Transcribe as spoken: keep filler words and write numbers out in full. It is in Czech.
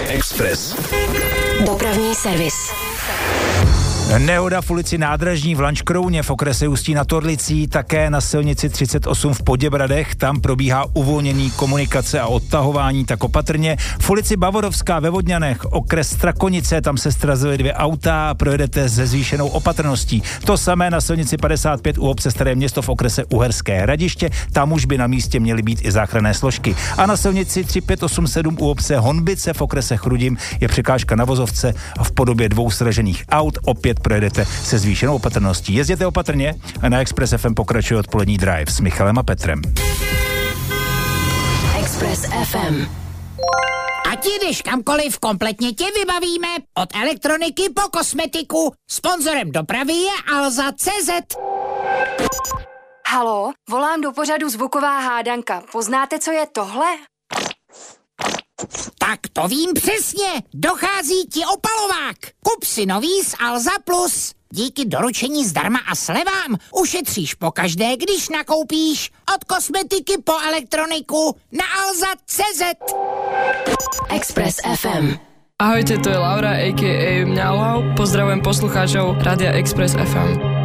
Express. Dopravní servis. Nehoda v ulici Nádražní v Lanškrouně v okrese Ústí nad Orlicí, také na silnici třicet osm v Poděbradech, tam probíhá uvolnění komunikace a odtahování, tak opatrně. V ulici Bavorovská ve Vodňanech, okres Strakonice, tam se strazily dvě auta a projedete se zvýšenou opatrností. To samé na silnici padesát pět u obce Staré Město v okrese Uherské Hradiště, tam už by na místě měly být i záchranné složky. A na silnici tři pět osm sedm u obce Honbice v okrese Chrudim je překážka na vozovce v podobě dvou sražených aut, opět projedete se zvýšenou opatrností. Jezděte opatrně a na Express F M pokračuje odpolední drive s Michalem a Petrem. Express F M. Ať jdeš kamkoliv, kompletně tě vybavíme. Od elektroniky po kosmetiku. Sponzorem dopravy je Alza tečka cé zet. Haló, volám do pořadu Zvuková hádanka. Poznáte, co je tohle? Tak to vím přesně. Dochází ti opalovák. Kup si nový z Alza Plus. Díky doručení zdarma a slevám ušetříš pokaždé, když nakoupíš. Od kosmetiky po elektroniku na Alza tečka cé zet. Express F M. Ahojte, to je Laura, a ká a Mňalau. Pozdravujem poslucháčov Rádia Express F M.